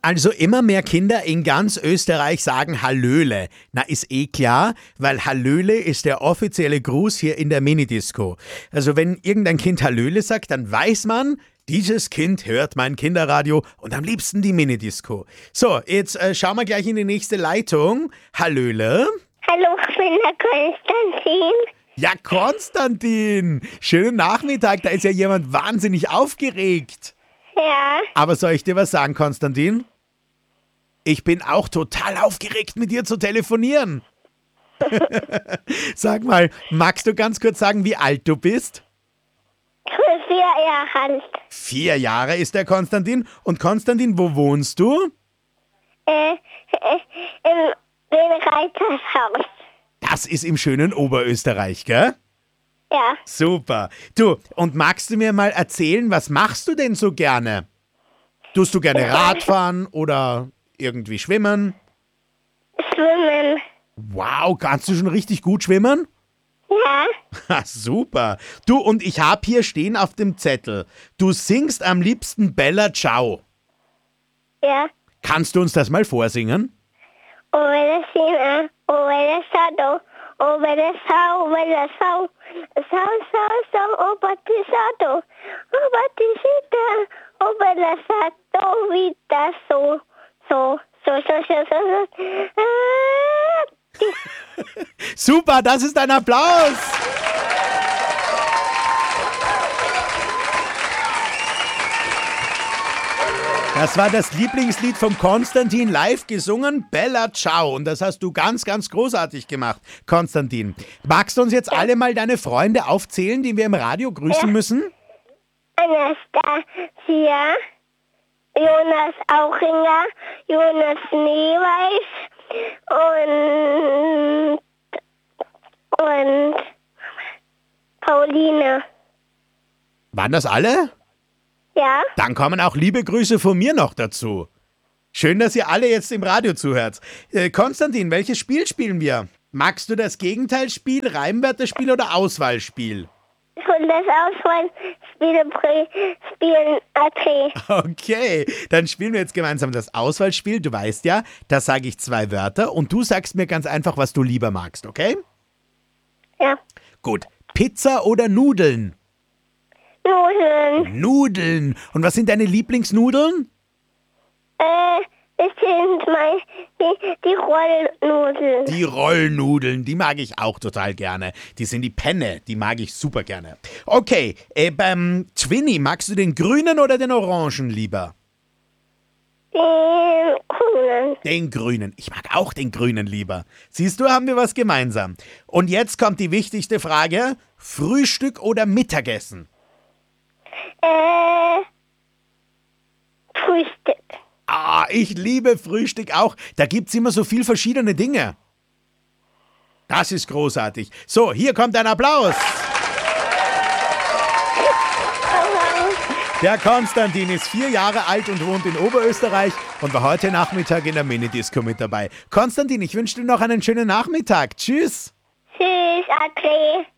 Also immer mehr Kinder in ganz Österreich sagen Hallöle. Na, ist eh klar, weil Hallöle ist der offizielle Gruß hier in der Minidisco. Also wenn irgendein Kind Hallöle sagt, dann weiß man, dieses Kind hört mein Kinderradio und am liebsten die Minidisco. So, jetzt schauen wir gleich in die nächste Leitung. Hallöle. Hallo, ich bin der Konstantin. Ja, Konstantin. Schönen Nachmittag, da ist ja jemand wahnsinnig aufgeregt. Ja, Aber soll ich dir was sagen, Konstantin? Ich bin auch total aufgeregt, mit dir zu telefonieren. Sag mal, magst du ganz kurz sagen, wie alt du bist? ich bin 4 Jahre alt. 4 Jahre ist der Konstantin. Und Konstantin, wo wohnst du? Im Reitershaus. Das ist im schönen Oberösterreich, gell? Ja, Super. Du, und magst du mir mal erzählen, was machst du denn so gerne? Tust du gerne Radfahren oder irgendwie schwimmen? schwimmen. Wow, kannst du schon richtig gut schwimmen? Ja, Ha, super. Du, und ich hab hier stehen auf dem Zettel, du singst am liebsten Bella Ciao. ja. Kannst du uns das mal vorsingen? Obedecina, obedecado, obedezao, obedezao, obatizado, obatizita, obedezado, vita, so. Super, das ist ein Applaus. Das war das Lieblingslied vom Konstantin live gesungen, Bella Ciao. Und das hast du ganz, ganz großartig gemacht, Konstantin. Magst du uns jetzt alle mal deine Freunde aufzählen, die wir im Radio grüßen müssen? Anastasia, Jonas Auchinger, Jonas Neweiß und Pauline. Waren das alle? Ja, Dann kommen auch liebe Grüße von mir noch dazu. Schön, dass ihr alle jetzt im Radio zuhört. Konstantin, welches Spiel spielen wir? Magst du das Gegenteilsspiel, Reimwörterspiel oder Auswahlspiel? und das Auswahlspielen AT. Okay, dann spielen wir jetzt gemeinsam das Auswahlspiel. Du weißt ja, da sage ich 2 Wörter und du sagst mir ganz einfach, was du lieber magst, okay? Ja, Gut. Pizza oder Nudeln? Nudeln. Nudeln. Und was sind deine Lieblingsnudeln? Das sind die Rollnudeln. Die Rollnudeln, die mag ich auch total gerne. Die sind die Penne, die mag ich super gerne. Okay, beim Twinny, magst du den grünen oder den orangen lieber? Den Grünen. Den grünen. Ich mag auch den grünen lieber. Siehst du, haben wir was gemeinsam. Und jetzt kommt die wichtigste Frage. Frühstück oder Mittagessen? Frühstück. Ah, ich liebe Frühstück auch. Da gibt's immer so viel verschiedene Dinge. Das ist großartig. So, hier kommt ein Applaus. Der Konstantin ist 4 Jahre alt und wohnt in Oberösterreich und war heute Nachmittag in der Minidisco mit dabei. Konstantin, ich wünsche dir noch einen schönen Nachmittag. Tschüss. Tschüss, Ade.